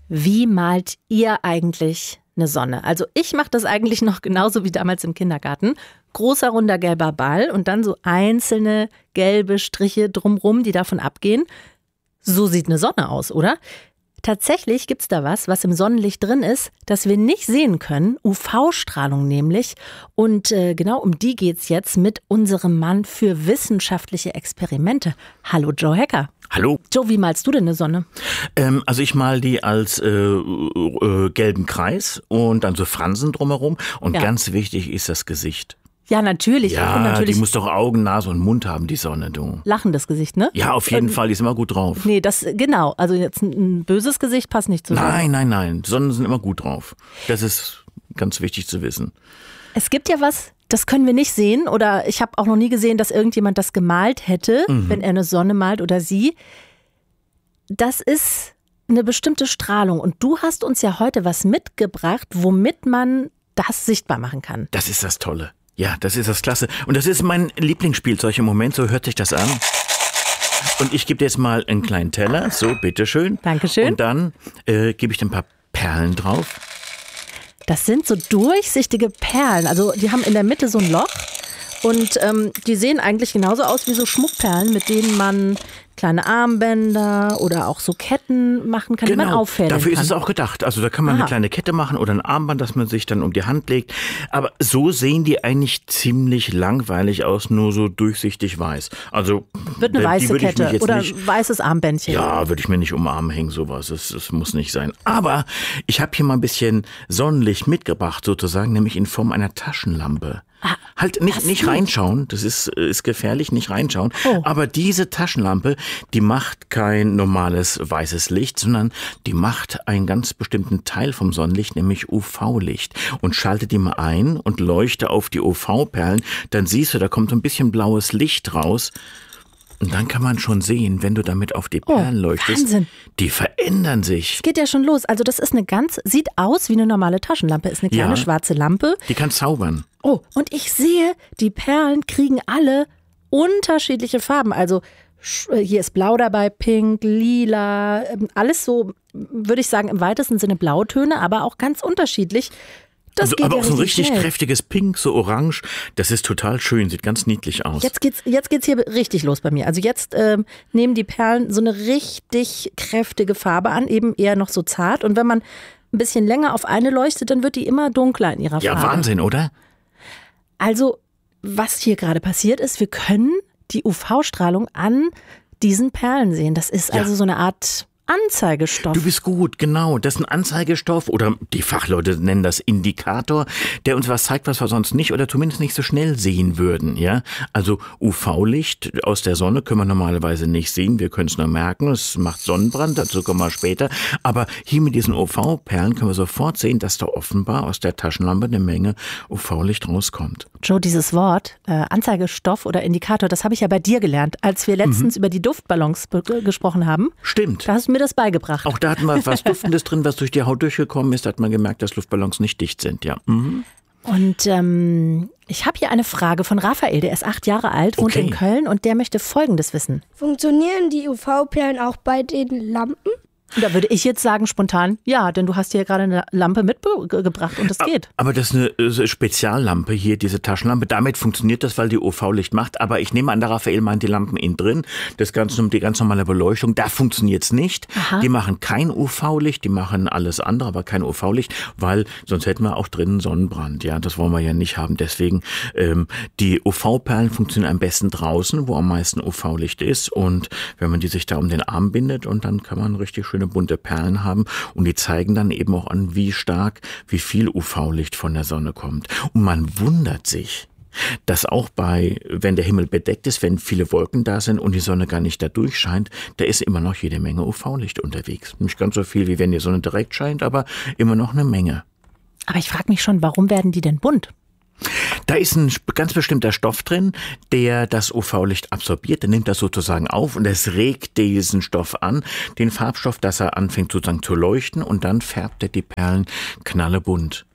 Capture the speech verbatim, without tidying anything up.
Wie malt ihr eigentlich eine Sonne? Also ich mache das eigentlich noch genauso wie damals im Kindergarten. Großer, runder, gelber Ball und dann so einzelne gelbe Striche drumrum, die davon abgehen. So sieht eine Sonne aus, oder? Tatsächlich gibt's da was, was im Sonnenlicht drin ist, das wir nicht sehen können. U V-Strahlung nämlich. Und äh, genau um die geht's jetzt mit unserem Mann für wissenschaftliche Experimente. Hallo Joe Hecker. Hallo. Joe, wie malst du denn eine Sonne? Ähm, also ich mal die als äh, äh, gelben Kreis und dann so Fransen drumherum. Und Ja. ganz wichtig ist das Gesicht. Ja, natürlich. Ja, und natürlich die muss doch Augen, Nase und Mund haben, die Sonne, du. lachendes Gesicht, ne? Ja, auf jeden Ähm, Fall, die ist immer gut drauf. Nee, das, genau. Also jetzt ein, ein böses Gesicht passt nicht zusammen. Nein, nein, nein, Sonnen sind immer gut drauf. Das ist ganz wichtig zu wissen. Es gibt ja was, das können wir nicht sehen. Oder ich habe auch noch nie gesehen, dass irgendjemand das gemalt hätte, Mhm. wenn er eine Sonne malt oder sie. Das ist eine bestimmte Strahlung. Und du hast uns ja heute was mitgebracht, womit man das sichtbar machen kann. Das ist das Tolle. Ja, das ist das Klasse. Und das ist mein Lieblingsspielzeug im Moment, so hört sich das an. Und ich gebe dir jetzt mal einen kleinen Teller, so, bitteschön. Dankeschön. Und dann äh, gebe ich dir ein paar Perlen drauf. Das sind so durchsichtige Perlen. Also die haben in der Mitte so ein Loch. Und ähm, die sehen eigentlich genauso aus wie so Schmuckperlen, mit denen man kleine Armbänder oder auch so Ketten machen kann, die man auffädeln dafür kann. ist es auch gedacht. Also da kann man Aha. eine kleine Kette machen oder ein Armband, das man sich dann um die Hand legt. Aber so sehen die eigentlich ziemlich langweilig aus, nur so durchsichtig weiß. Also Wird eine die weiße würde ich mich Kette jetzt oder nicht, ein weißes Armbändchen. ja, würde ich mir nicht um den Arm hängen, sowas. Das, das muss nicht sein. Aber ich habe hier mal ein bisschen Sonnenlicht mitgebracht, sozusagen, nämlich in Form einer Taschenlampe. Ah, Halt nicht, das nicht ist- reinschauen, das ist, ist gefährlich, nicht reinschauen. Oh. Aber diese Taschenlampe, die macht kein normales weißes Licht, sondern die macht einen ganz bestimmten Teil vom Sonnenlicht, nämlich U V-Licht. Und schalte die mal ein und leuchte auf die U V-Perlen, dann siehst du, da kommt so ein bisschen blaues Licht raus. Und dann kann man schon sehen, wenn du damit auf die Oh, Perlen leuchtest, Wahnsinn. die verändern sich. Es geht ja schon los. Also das ist eine ganz, sieht aus wie eine normale Taschenlampe. Ist eine kleine Ja. schwarze Lampe. Die kann zaubern. Oh, und ich sehe, die Perlen kriegen alle unterschiedliche Farben. Also sch- hier ist blau dabei, pink, lila, ähm, alles so, würde ich sagen, im weitesten Sinne Blautöne, aber auch ganz unterschiedlich. Das Also, geht aber ja auch so ein richtig schnell. kräftiges Pink, so orange. Das ist total schön, sieht ganz niedlich aus. Jetzt geht's, jetzt geht's hier richtig los bei mir. Also jetzt ähm, nehmen die Perlen so eine richtig kräftige Farbe an, eben eher noch so zart. Und wenn man ein bisschen länger auf eine leuchtet, dann wird die immer dunkler in ihrer Ja, Farbe. Wahnsinn, oder? Also, was hier gerade passiert ist, wir können die U V-Strahlung an diesen Perlen sehen. Das ist Ja. also so eine Art Anzeigestoff. Du bist gut, genau. Das ist ein Anzeigestoff oder die Fachleute nennen das Indikator, der uns was zeigt, was wir sonst nicht oder zumindest nicht so schnell sehen würden. Ja, also U V-Licht aus der Sonne können wir normalerweise nicht sehen. Wir können es nur merken. Es macht Sonnenbrand, dazu kommen wir später. Aber hier mit diesen U V-Perlen können wir sofort sehen, dass da offenbar aus der Taschenlampe eine Menge U V-Licht rauskommt. Joe, dieses Wort, äh, Anzeigestoff oder Indikator, das habe ich ja bei dir gelernt, als wir letztens über die Duftballons be- gesprochen haben. Stimmt. Da hast du mir das beigebracht. Auch da hatten wir was Duftendes drin, was durch die Haut durchgekommen ist. Da hat man gemerkt, dass Luftballons nicht dicht sind. Ja. Mhm. Und ähm, ich habe hier eine Frage von Raphael, der ist acht Jahre alt, wohnt Okay. in Köln und der möchte Folgendes wissen. Funktionieren die U V-Perlen auch bei den Lampen? Und da würde ich jetzt sagen spontan, ja, denn du hast hier gerade eine Lampe mitgebracht und das geht. Aber das ist eine äh, Speziallampe hier, diese Taschenlampe. Damit funktioniert das, weil die U V-Licht macht. Aber ich nehme an, der Raphael meint die Lampen innen drin. Das Ganze, die ganz normale Beleuchtung, da funktioniert es nicht. Aha. Die machen kein U V-Licht, die machen alles andere, aber kein U V-Licht, weil sonst hätten wir auch drinnen Sonnenbrand. Ja, das wollen wir ja nicht haben. Deswegen, ähm, die U V-Perlen funktionieren am besten draußen, wo am meisten U V-Licht ist. Und wenn man die sich da um den Arm bindet und dann kann man richtig schöne bunte Perlen haben und die zeigen dann eben auch an, wie stark, wie viel U V-Licht von der Sonne kommt. Und man wundert sich, dass auch bei, wenn der Himmel bedeckt ist, wenn viele Wolken da sind und die Sonne gar nicht da durchscheint, da ist immer noch jede Menge U V-Licht unterwegs. Nicht ganz so viel, wie wenn die Sonne direkt scheint, aber immer noch eine Menge. Aber ich frage mich schon, warum werden die denn bunt? Da ist ein ganz bestimmter Stoff drin, der das U V-Licht absorbiert, der nimmt das sozusagen auf und es regt diesen Stoff an, den Farbstoff, dass er anfängt sozusagen zu leuchten und dann färbt er die Perlen knallebunt.